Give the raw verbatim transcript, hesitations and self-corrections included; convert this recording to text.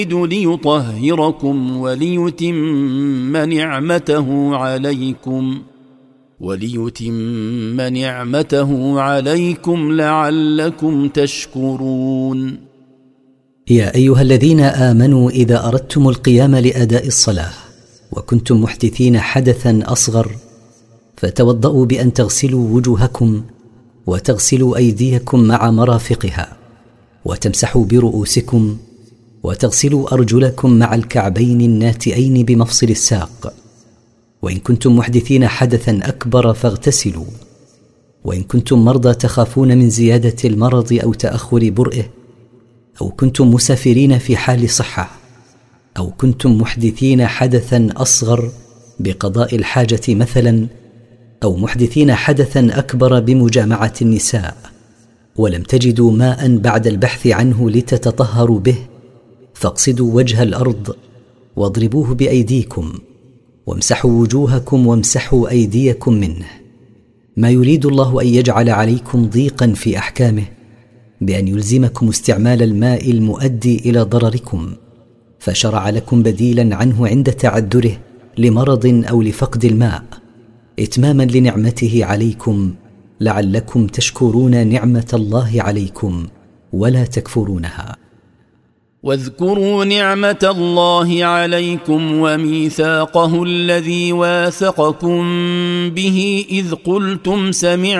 ليطهركم وليتم نعمته عليكم وليتم نعمته عليكم لعلكم تشكرون. يا أيها الذين آمنوا إذا أردتم القيام لأداء الصلاة وكنتم محدثين حدثا أصغر فتوضؤوا بأن تغسلوا وجوهكم وتغسلوا أيديكم مع مرافقها وتمسحوا برؤوسكم وتغسلوا أرجلكم مع الكعبين الناتئين بمفصل الساق. وإن كنتم محدثين حدثا أكبر فاغتسلوا. وإن كنتم مرضى تخافون من زيادة المرض أو تأخر برئه أو كنتم مسافرين في حال صحة أو كنتم محدثين حدثا أصغر بقضاء الحاجة مثلا أو محدثين حدثا أكبر بمجامعة النساء ولم تجدوا ماء بعد البحث عنه لتتطهروا به فاقصدوا وجه الأرض واضربوه بأيديكم وامسحوا وجوهكم وامسحوا أيديكم منه. ما يريد الله أن يجعل عليكم ضيقا في أحكامه بأن يلزمكم استعمال الماء المؤدي إلى ضرركم فشرع لكم بديلا عنه عند تعذره لمرض أو لفقد الماء إتماما لنعمته عليكم لعلكم تشكرون نعمة الله عليكم ولا تكفرونها. واذكروا نعمة الله عليكم وميثاقه الذي واثقكم به إذ قلتم سمعنا